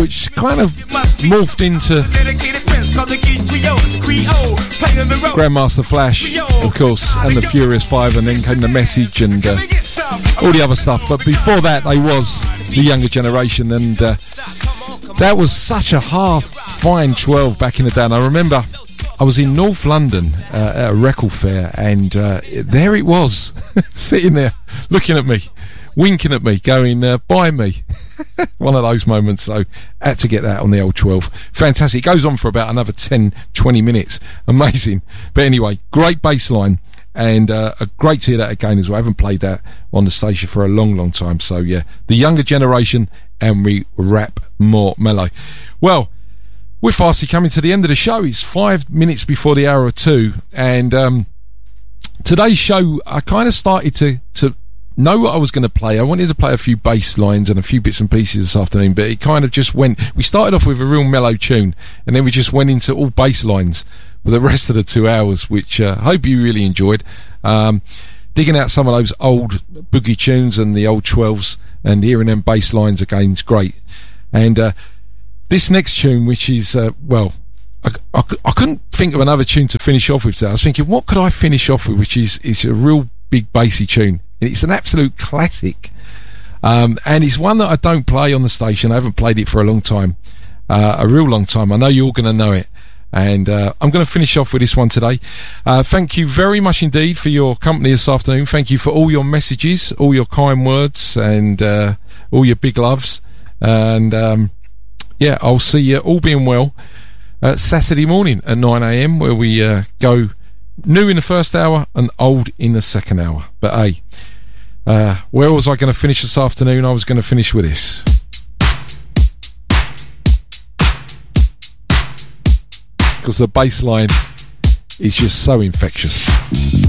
which kind of morphed into Grandmaster Flash, of course, and the Furious Five, and then came The Message and all the other stuff. But before that, they was the Younger Generation, and that was such a fine 12 back in the day. And I remember I was in North London at a record fair, and there it was, sitting there, looking at me, winking at me, going, buy me. One of those moments, so had to get that on the old 12. Fantastic. It goes on for about another 10-20 minutes. Amazing. But anyway, great bass line, and great to hear that again as well. I haven't played that on the station for a long time. So yeah, the Younger Generation, and we rap more mellow. Well, we're fastly coming to the end of the show. It's 5 minutes before the hour of 2, and today's show, I kind of started to know what I was going to play. I wanted to play a few bass lines and a few bits and pieces this afternoon, but it kind of just went. We started off with a real mellow tune, and then we just went into all bass lines for the rest of the 2 hours, which I hope you really enjoyed. Digging out some of those old boogie tunes and the old 12s, and hearing them bass lines again is great. And this next tune, which is I couldn't think of another tune to finish off with today. I was thinking, what could I finish off with, which is a real big bassy tune. It's an absolute classic, and it's one that I don't play on the station. I haven't played it for a long time, a real long time. I know you're going to know it, and I'm going to finish off with this one today. Thank you very much indeed for your company this afternoon. Thank you for all your messages, all your kind words, and all your big loves. And yeah, I'll see you, all being well, Saturday morning at 9 a.m, where we go new in the first hour and old in the second hour. But hey, where was I going to finish this afternoon? I was going to finish with this, because the bass line is just so infectious.